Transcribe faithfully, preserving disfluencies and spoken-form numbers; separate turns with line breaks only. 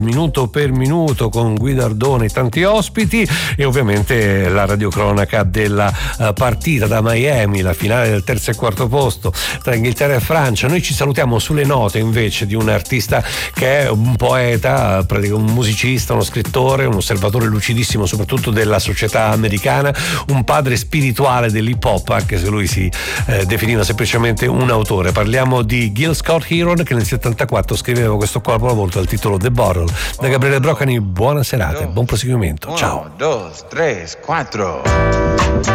minuto per minuto con Guido Ardone e tanti ospiti, e ovviamente la radiocronaca della uh, partita da Miami, la finale del terzo e quarto posto tra Inghilterra e Francia. Noi ci salutiamo sulle note invece di un artista che è un poeta, un musicista, uno scrittore, un osservatore lucidissimo soprattutto della società americana, un padre spirituale dell'hip hop, anche se lui si eh, definiva semplicemente un autore. Parliamo di Gil Scott-Heron, che nel settantaquattro scriveva questo capolavoro dal titolo The Bottle. Da Gabriele Broccani, buona serata, buon proseguimento, ciao.
uno, dos, tres, quattro